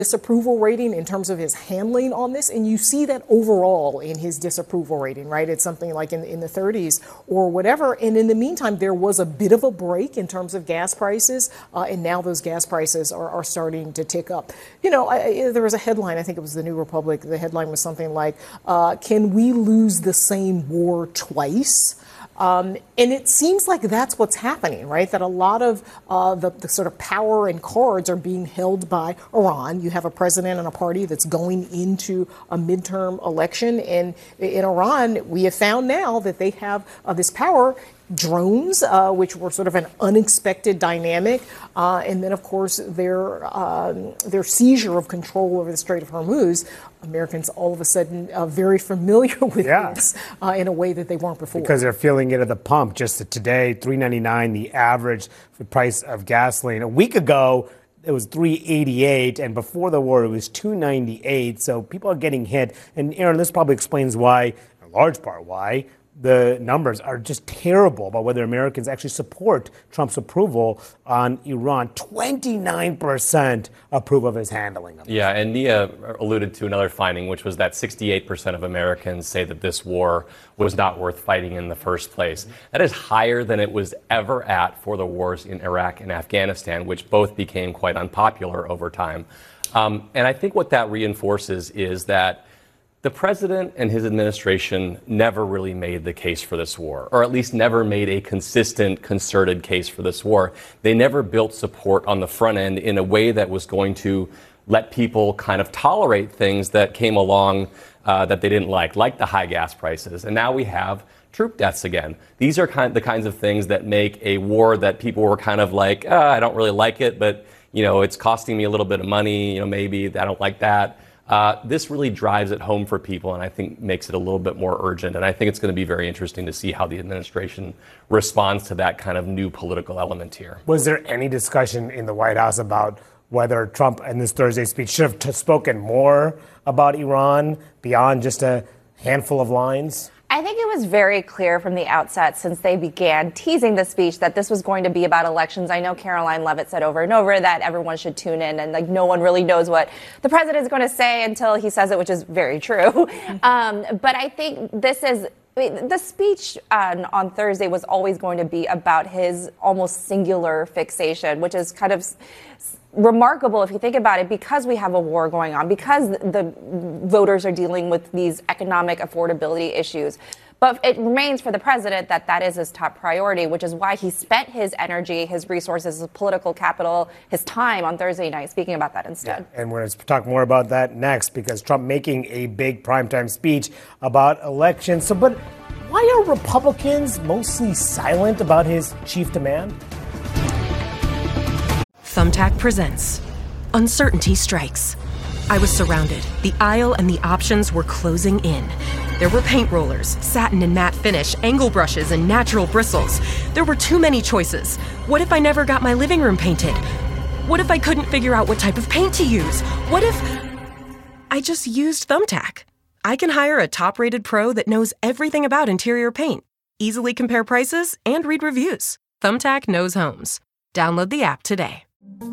disapproval rating in terms of his handling on this, and you see that overall in his disapproval rating, right? It's something like in the 30s or whatever. And in the meantime, there was a bit of a break in terms of gas prices, and now those gas prices are starting to tick up. There was a headline, I think it was the New Republic. The headline was something like, "Can we lose the same war twice?" And it seems like that's what's happening, right? That a lot of the sort of power and cards are being held by Iran. You have a president and a party that's going into a midterm election. And in Iran, we have found now that they have this power. Drones, which were sort of an unexpected dynamic, and then, of course, their seizure of control over the Strait of Hormuz. Americans all of a sudden very familiar with this in a way that they weren't before. Because they're feeling it at the pump. Just today, $3.99, the average price of gasoline. A week ago, it was $3.88, and before the war, it was $2.98. So people are getting hit. And Aaron, this probably explains why, in large part, why the numbers are just terrible about whether Americans actually support Trump's approval on Iran. 29% approve of his handling of it. Yeah, and Nia alluded to another finding, which was that 68% of Americans say that this war was not worth fighting in the first place. That is higher than it was ever at for the wars in Iraq and Afghanistan, which both became quite unpopular over time. And I think what that reinforces is that the president and his administration never really made the case for this war, or at least never made a consistent, concerted case for this war. They never built support on the front end in a way that was going to let people kind of tolerate things that came along that they didn't like the high gas prices. And now we have troop deaths again. These are the kinds of things that make a war that people were kind of like, I don't really like it, but it's costing me a little bit of money. Maybe I don't like that. This really drives it home for people, and I think makes it a little bit more urgent. And I think it's going to be very interesting to see how the administration responds to that kind of new political element here. Was there any discussion in the White House about whether Trump in this Thursday speech should have spoken more about Iran beyond just a handful of lines? I think it was very clear from the outset, since they began teasing the speech, that this was going to be about elections. I know Caroline Leavitt said over and over that everyone should tune in, and no one really knows what the president is going to say until he says it, which is very true. But I think the speech on Thursday was always going to be about his almost singular fixation, which is kind of remarkable if you think about it, because we have a war going on, because the voters are dealing with these economic affordability issues. But it remains for the president that is his top priority, which is why he spent his energy, his resources, his political capital, his time on Thursday night speaking about that instead. Yeah, and we're going to talk more about that next, because Trump making a big primetime speech about elections. But why are Republicans mostly silent about his chief demand? Thumbtack presents Uncertainty Strikes. I was surrounded. The aisle and the options were closing in. There were paint rollers, satin and matte finish, angle brushes, and natural bristles. There were too many choices. What if I never got my living room painted? What if I couldn't figure out what type of paint to use? What if I just used Thumbtack? I can hire a top-rated pro that knows everything about interior paint, easily compare prices, and read reviews. Thumbtack knows homes. Download the app today.